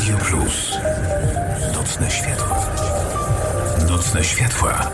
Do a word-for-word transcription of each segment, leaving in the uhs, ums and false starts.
Radio Plus. Nocne światła. Nocne światła.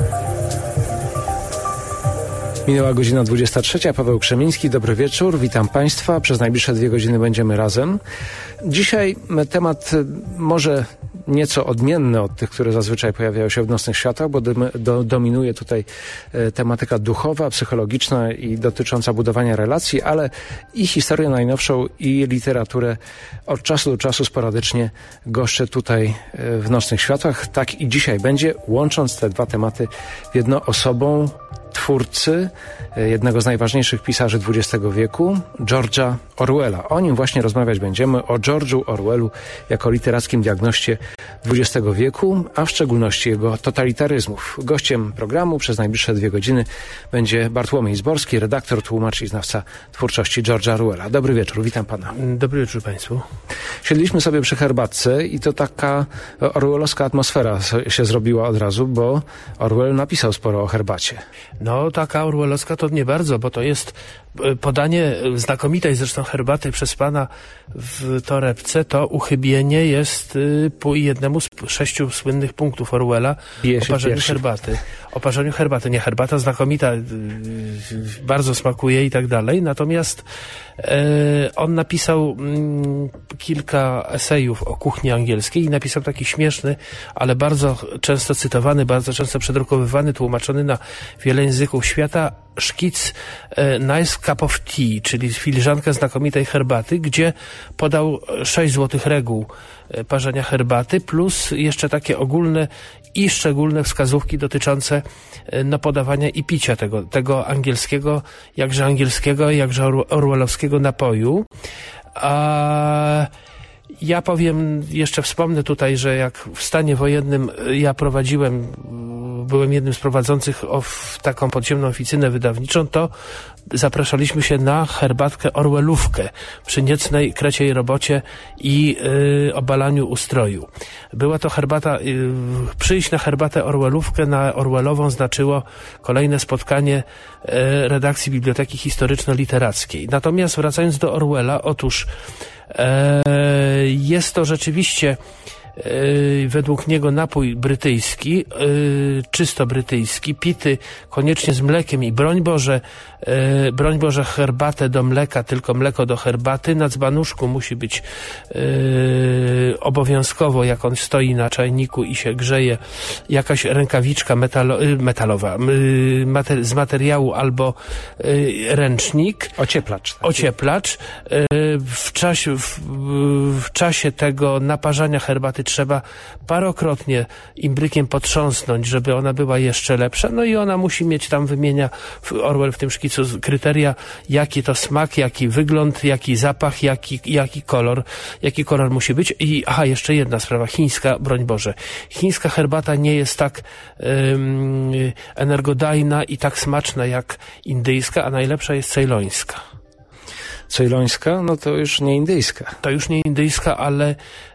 Minęła godzina dwudziesta trzecia. Paweł Krzemiński, dobry wieczór, witam Państwa. Przez najbliższe dwie godziny będziemy razem. Dzisiaj temat może nieco odmienny od tych, które zazwyczaj pojawiają się w Nocnych Światłach, bo dom, do, dominuje tutaj e, tematyka duchowa, psychologiczna i dotycząca budowania relacji, ale i historię najnowszą, i literaturę od czasu do czasu sporadycznie goszczę tutaj e, w Nocnych Światłach. Tak i dzisiaj będzie, łącząc te dwa tematy w jedno osobą twórcy, jednego z najważniejszych pisarzy dwudziestego wieku, George'a Orwella. O nim właśnie rozmawiać będziemy, o George'u Orwellu jako literackim diagnoście dwudziestego wieku, a w szczególności jego totalitaryzmów. Gościem programu przez najbliższe dwie godziny będzie Bartłomiej Zborski, redaktor, tłumacz i znawca twórczości George'a Orwella. Dobry wieczór, witam pana. Dobry wieczór państwu. Siedliśmy sobie przy herbatce i to taka orwellowska atmosfera się zrobiła od razu, bo Orwell napisał sporo o herbacie. No, taka orwellowska to nie bardzo, bo to jest podanie znakomitej zresztą herbaty przez pana w torebce. To uchybienie jest y, po jednemu z sześciu słynnych punktów Orwella o parzeniu pierwszy. herbaty. O parzeniu herbaty. Nie, herbata znakomita, y, y, bardzo smakuje i tak dalej. Natomiast y, on napisał y, kilka esejów o kuchni angielskiej i napisał taki śmieszny, ale bardzo często cytowany, bardzo często przedrukowywany, tłumaczony na wiele języków świata szkic e, Nice Cup of Tea, czyli filiżanka znakomitej herbaty, gdzie podał sześć złotych reguł e, parzenia herbaty, plus jeszcze takie ogólne i szczególne wskazówki dotyczące e, no, podawania i picia tego, tego angielskiego, jakże angielskiego, jakże orwellowskiego napoju. A ja powiem, jeszcze wspomnę tutaj, że jak w stanie wojennym ja prowadziłem, byłem jednym z prowadzących of, taką podziemną oficynę wydawniczą, to zapraszaliśmy się na herbatkę Orwellówkę przy niecnej kreciej robocie i y, obalaniu ustroju. Była to herbata, y, przyjść na herbatę Orwellówkę, na Orwellową znaczyło kolejne spotkanie y, redakcji Biblioteki Historyczno-Literackiej. Natomiast wracając do Orwella, otóż e, jest to rzeczywiście Yy, według niego napój brytyjski, yy, czysto brytyjski, pity koniecznie z mlekiem i broń Boże, yy, broń Boże herbatę do mleka, tylko mleko do herbaty. Na dzbanuszku musi być yy, obowiązkowo, jak on stoi na czajniku i się grzeje, jakaś rękawiczka metalo, yy, metalowa, yy, mater, z materiału albo yy, ręcznik. Ocieplacz. Tak. Ocieplacz. Yy, w, czasie, w, w czasie tego naparzania herbaty trzeba parokrotnie imbrykiem potrząsnąć, żeby ona była jeszcze lepsza. No i ona musi mieć, tam wymienia Orwell w tym szkicu kryteria, jaki to smak, jaki wygląd, jaki zapach, jaki, jaki kolor, jaki kolor musi być. I aha, jeszcze jedna sprawa, chińska, broń Boże. Chińska herbata nie jest tak um, energodajna i tak smaczna jak indyjska, a najlepsza jest cejlońska. Cejlońska, no to już nie indyjska. To już nie indyjska, ale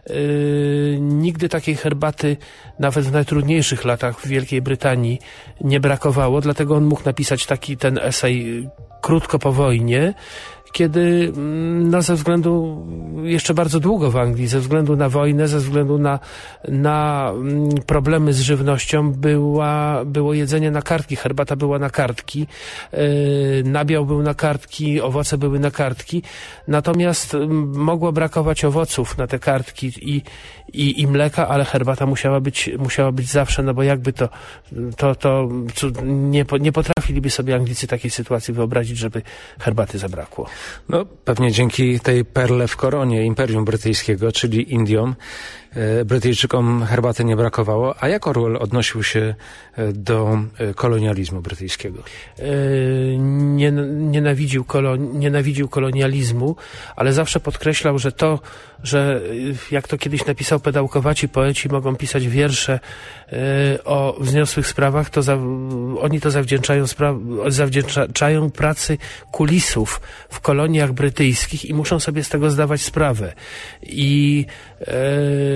yy, nigdy takiej herbaty nawet w najtrudniejszych latach w Wielkiej Brytanii nie brakowało, dlatego on mógł napisać taki ten esej krótko po wojnie, kiedy no, ze względu jeszcze bardzo długo w Anglii, ze względu na wojnę, ze względu na, na problemy z żywnością była, było jedzenie na kartki, herbata była na kartki, yy, nabiał był na kartki, owoce były na kartki, natomiast mogło brakować owoców na te kartki i, i, i mleka, ale herbata musiała być, musiała być zawsze, no bo jakby to, to, to nie, nie potrafiliby sobie Anglicy takiej sytuacji wyobrazić, żeby herbaty zabrakło. No, pewnie dzięki tej perle w koronie Imperium Brytyjskiego, czyli Indiom, e, Brytyjczykom herbaty nie brakowało. A jak Orwell odnosił się do kolonializmu brytyjskiego? E, nie, nienawidził, kolon, nienawidził kolonializmu, ale zawsze podkreślał, że to, że jak to kiedyś napisał, pedałkowaci poeci mogą pisać wiersze e, o wzniosłych sprawach, to za, oni to zawdzięczają, spra- zawdzięczają pracy kulisów w koloniach brytyjskich i muszą sobie z tego zdawać sprawę. I e,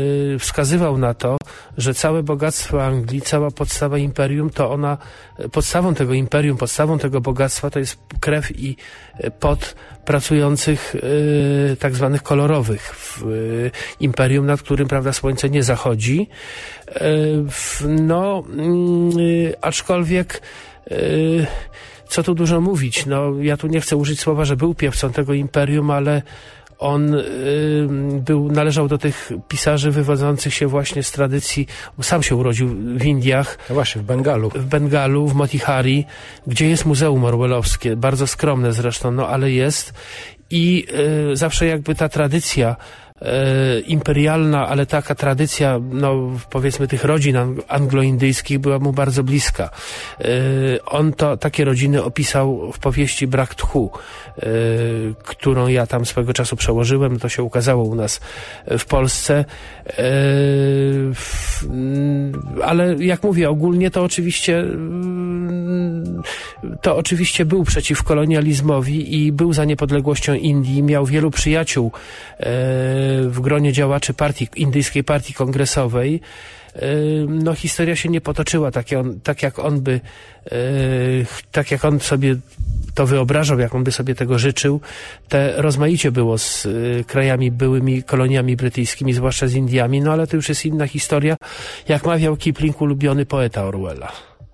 wskazywał na to, że całe bogactwo Anglii, cała podstawa imperium, to ona, podstawą tego imperium, podstawą tego bogactwa to jest krew i pot pracujących y, tak zwanych kolorowych w y, imperium, nad którym, prawda, słońce nie zachodzi. Y, w, no, y, aczkolwiek y, co tu dużo mówić, no ja tu nie chcę użyć słowa, że był piewcą tego imperium, ale on y, był, należał do tych pisarzy wywodzących się właśnie z tradycji, sam się urodził w Indiach. No właśnie, w Bengalu. W Bengalu, w Motihari, gdzie jest Muzeum Orwellowskie, bardzo skromne zresztą, no ale jest. I y, zawsze jakby ta tradycja e, imperialna, ale taka tradycja, no powiedzmy tych rodzin anglo-indyjskich była mu bardzo bliska. E, on to, takie rodziny opisał w powieści Brak Tchu, e, którą ja tam swego czasu przełożyłem, to się ukazało u nas w Polsce. E, w, ale jak mówię, ogólnie to oczywiście to oczywiście był przeciw kolonializmowi i był za niepodległością Indii, miał wielu przyjaciół e, w gronie działaczy partii, indyjskiej partii kongresowej. E, no historia się nie potoczyła tak, jak on, tak jak on by e, tak jak on sobie to wyobrażał, jak on by sobie tego życzył. Te rozmaicie było z y, krajami, byłymi koloniami brytyjskimi, zwłaszcza z Indiami, no ale to już jest inna historia. Jak mawiał Kipling, ulubiony poeta Orwella.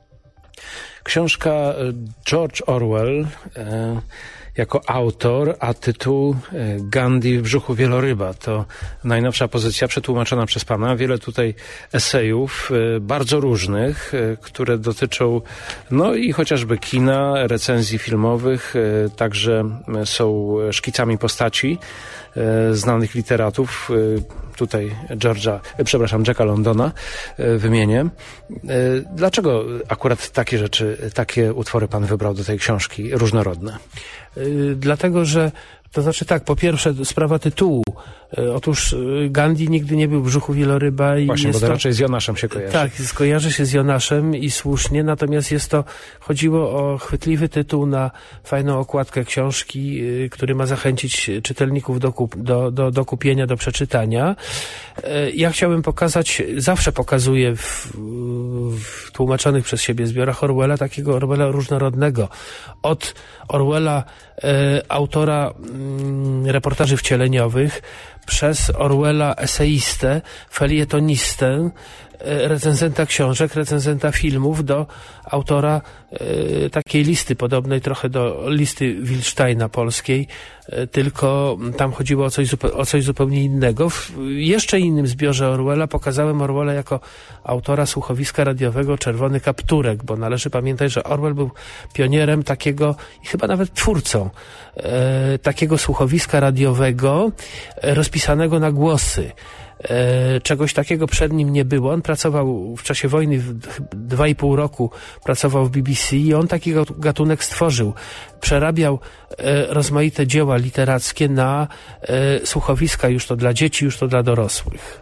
Książka George Orwell e, jako autor, a tytuł e, Gandhi w brzuchu wieloryba. To najnowsza pozycja przetłumaczona przez pana. Wiele tutaj esejów, e, bardzo różnych, e, które dotyczą no i chociażby kina, recenzji filmowych, e, także są szkicami postaci e, znanych literatów. E, tutaj George'a, e, przepraszam, Jacka Londona e, wymienię. E, dlaczego akurat takie rzeczy, takie utwory pan wybrał do tej książki, różnorodne? Yy, dlatego, że to znaczy tak, po pierwsze sprawa tytułu. Yy, otóż Gandhi nigdy nie był w brzuchu wieloryba. I Właśnie, jest bo to to raczej z Jonaszem się kojarzy. Tak, skojarzy się z Jonaszem i słusznie, natomiast jest to, chodziło o chwytliwy tytuł na fajną okładkę książki, yy, który ma zachęcić czytelników do, kup, do, do, do kupienia, do przeczytania. Yy, ja chciałem pokazać, zawsze pokazuję w, w tłumaczonych przez siebie zbiorach Orwella takiego Orwella różnorodnego. Od Orwella, e, autora mm, reportaży wcieleniowych, przez Orwella eseistę, felietonistę, e, recenzenta książek, recenzenta filmów, do autora e, takiej listy podobnej trochę do listy Wilsteina polskiej, e, tylko tam chodziło o coś, o coś zupełnie innego. W jeszcze innym zbiorze Orwella pokazałem Orwella jako autora słuchowiska radiowego Czerwony Kapturek, bo należy pamiętać, że Orwell był pionierem takiego i chyba nawet twórcą e, takiego słuchowiska radiowego e, rozpisanego na głosy. E, czegoś takiego przed nim nie było. On pracował w czasie wojny, w dwa i pół roku pracował w B B C i on taki gatunek stworzył. Przerabiał e, rozmaite dzieła literackie na e, słuchowiska, już to dla dzieci, już to dla dorosłych.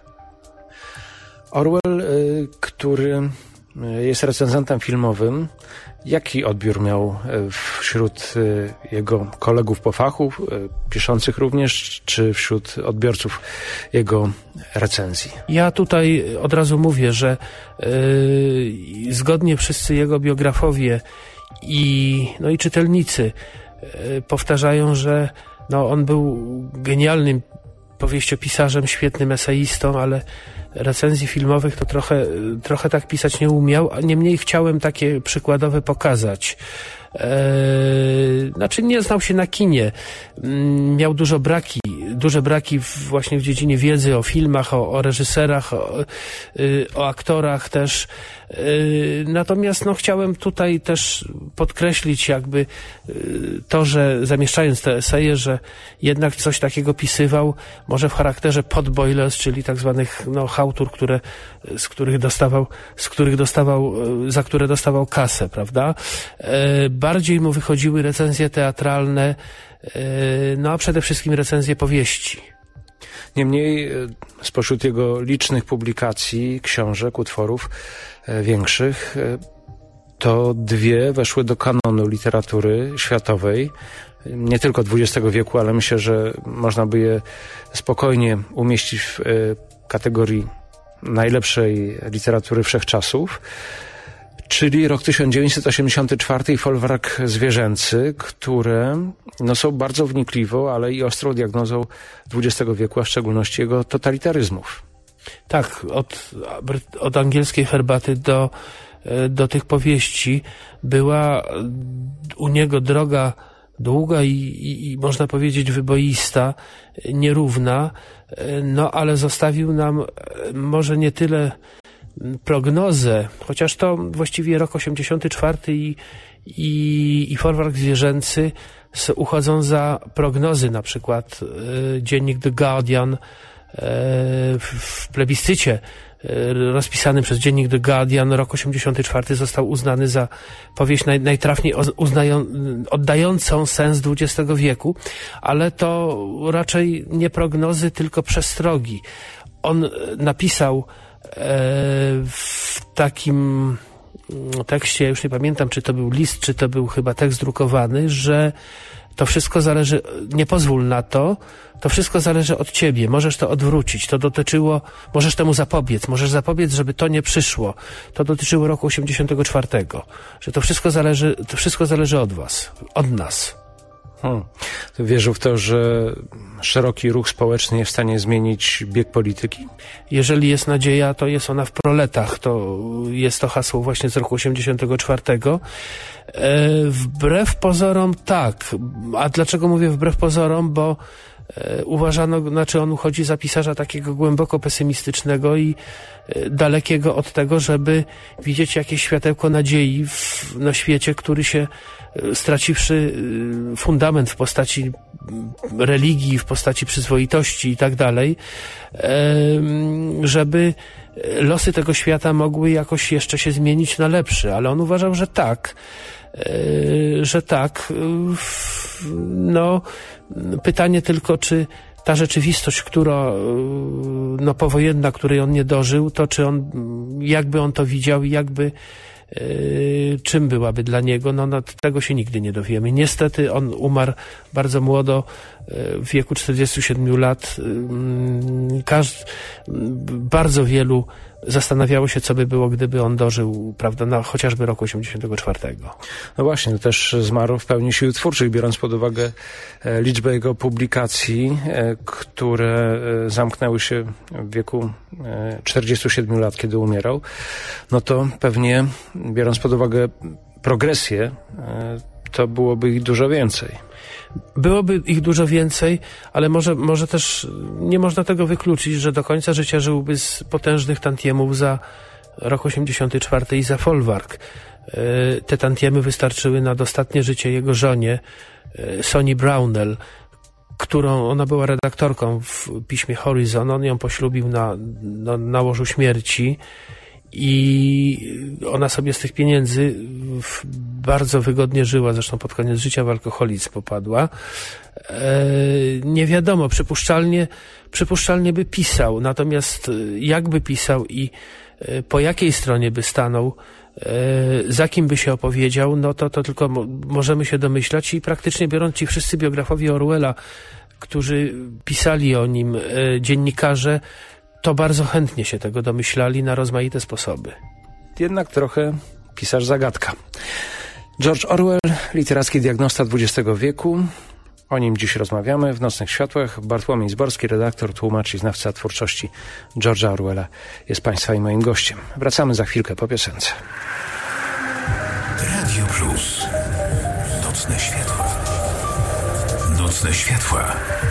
Orwell, y, który jest recenzentem filmowym, jaki odbiór miał wśród y, jego kolegów po fachu, y, piszących również, czy wśród odbiorców jego recenzji? Ja tutaj od razu mówię, że y, zgodnie wszyscy jego biografowie i, no i czytelnicy y, powtarzają, że no, on był genialnym powieściopisarzem, świetnym eseistą, ale recenzji filmowych to trochę, trochę tak pisać nie umiał, a niemniej chciałem takie przykładowe pokazać. Eee, znaczy nie znał się na kinie, miał dużo braki, duże braki w, właśnie w dziedzinie wiedzy o filmach, o, o reżyserach, o, y, o aktorach też. Yy, natomiast no, chciałem tutaj też podkreślić jakby yy, to, że zamieszczając te eseje, że jednak coś takiego pisywał, może w charakterze podboilers, czyli tak zwanych no, chałtur, które, z których dostawał, z których dostawał, yy, za które dostawał kasę, prawda? Yy, bardziej mu wychodziły recenzje teatralne, yy, no a przede wszystkim recenzje powieści. Niemniej spośród jego licznych publikacji, książek, utworów e, większych, e, to dwie weszły do kanonu literatury światowej, nie tylko dwudziestego wieku, ale myślę, że można by je spokojnie umieścić w e, kategorii najlepszej literatury wszechczasów, czyli rok tysiąc dziewięćset osiemdziesiąty czwarty i folwark zwierzęcy, które no, są bardzo wnikliwą, ale i ostrą diagnozą dwudziestego wieku, a w szczególności jego totalitaryzmów. Tak, od, od angielskiej herbaty do, do tych powieści była u niego droga długa i, i, i można powiedzieć wyboista, nierówna, no ale zostawił nam może nie tyle prognozę, chociaż to właściwie rok osiemdziesiąty czwarty i, i, i folwark zwierzęcy uchodzą za prognozy, na przykład y, dziennik The Guardian y, w plebiscycie y, rozpisanym przez dziennik The Guardian rok osiemdziesiąty czwarty został uznany za powieść naj, najtrafniej uznają, oddającą sens dwudziestego wieku, ale to raczej nie prognozy, tylko przestrogi. On napisał w takim tekście, ja już nie pamiętam, czy to był list, czy to był chyba tekst drukowany, że to wszystko zależy, nie pozwól na to, to wszystko zależy od ciebie, możesz to odwrócić, to dotyczyło, możesz temu zapobiec, możesz zapobiec, żeby to nie przyszło. To dotyczyło roku osiemdziesiątego czwartego, że to wszystko zależy, to wszystko zależy od was, od nas. Hmm. Wierzył w to, że szeroki ruch społeczny jest w stanie zmienić bieg polityki? Jeżeli jest nadzieja, to jest ona w proletach. To jest to hasło właśnie z roku osiemdziesiątego czwartego. E, wbrew pozorom tak. A dlaczego mówię wbrew pozorom? Bo e, uważano, znaczy on uchodzi za pisarza takiego głęboko pesymistycznego i e, dalekiego od tego, żeby widzieć jakieś światełko nadziei w no, świecie, który się straciwszy fundament w postaci religii, w postaci przyzwoitości i tak dalej, żeby losy tego świata mogły jakoś jeszcze się zmienić na lepszy, ale on uważał, że tak, że tak. No, pytanie tylko, czy ta rzeczywistość, która, no, powojenna, której on nie dożył, to czy on, jakby on to widział i jakby Yy, czym byłaby dla niego, no, no tego się nigdy nie dowiemy. Niestety on umarł bardzo młodo, yy, w wieku czterdziestu siedmiu lat. Yy, każd... Bardzo wielu zastanawiało się, co by było, gdyby on dożył, prawda, na chociażby roku osiemdziesiątego czwartego. No właśnie, też zmarł w pełni sił twórczych, biorąc pod uwagę e, liczbę jego publikacji, e, które e, zamknęły się w wieku e, czterdziestu siedmiu lat, kiedy umierał. No to pewnie, biorąc pod uwagę progresję, e, to byłoby ich dużo więcej. Byłoby ich dużo więcej, ale może, może też nie można tego wykluczyć, że do końca życia żyłby z potężnych tantiemów za rok osiemdziesiąty czwarty i za folwark. Te tantiemy wystarczyły na dostatnie życie jego żonie, Soni Brownell, którą ona była redaktorką w piśmie Horizon. On ją poślubił na, na, na łożu śmierci i ona sobie z tych pieniędzy bardzo wygodnie żyła, zresztą pod koniec życia w alkoholizm popadła. E, nie wiadomo, przypuszczalnie, przypuszczalnie by pisał, natomiast jakby pisał i po jakiej stronie by stanął, e, za kim by się opowiedział, no to, to tylko mo- możemy się domyślać i praktycznie biorąc ci wszyscy biografowie Orwella, którzy pisali o nim, e, dziennikarze, to bardzo chętnie się tego domyślali na rozmaite sposoby. Jednak trochę pisarz zagadka. George Orwell, literacki diagnosta dwudziestego wieku. O nim dziś rozmawiamy w Nocnych Światłach. Bartłomiej Zborski, redaktor, tłumacz i znawca twórczości George'a Orwella, jest Państwa i moim gościem. Wracamy za chwilkę po piosence. Radio Plus. Nocne Światła. Nocne Światła.